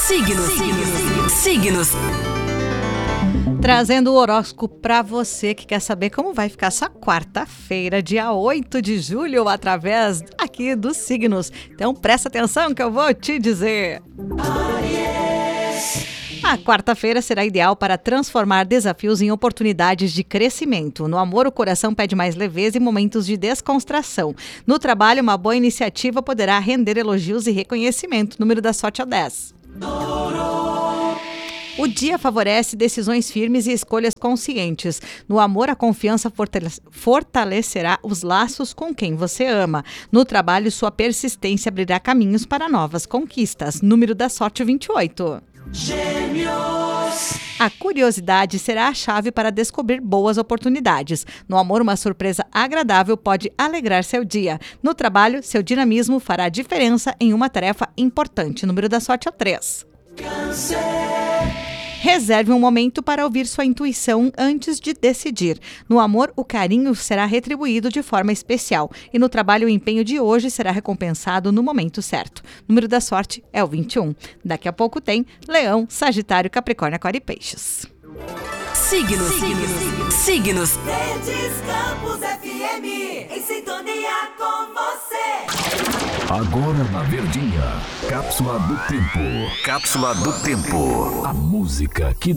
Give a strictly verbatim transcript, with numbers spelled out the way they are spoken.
Signos, signos, signos. Trazendo o horóscopo para você que quer saber como vai ficar essa quarta-feira, dia oito de julho, através aqui dos signos. Então presta atenção que eu vou te dizer. A quarta-feira será ideal para transformar desafios em oportunidades de crescimento. No amor, o coração pede mais leveza e momentos de descontração. No trabalho, uma boa iniciativa poderá render elogios e reconhecimento. Número da sorte é o dez. O dia favorece decisões firmes e escolhas conscientes. No amor, a confiança fortalecerá os laços com quem você ama. No trabalho, sua persistência abrirá caminhos para novas conquistas. Número da sorte vinte e oito. Gêmeos. A curiosidade será a chave para descobrir boas oportunidades. No amor, uma surpresa agradável pode alegrar seu dia. No trabalho, seu dinamismo fará diferença em uma tarefa importante. Número da sorte é o três. Câncer. Reserve um momento para ouvir sua intuição antes de decidir. No amor, o carinho será retribuído de forma especial. E no trabalho, o empenho de hoje será recompensado no momento certo. Número da sorte é o vinte e um. Daqui a pouco tem Leão, Sagitário, Capricórnio, Aquário e Peixes. Signos, signos, signos. Verdes Campos F M, em sintonia com você. Agora na Verdinha, Cápsula do Tempo. Cápsula do Tempo. A música que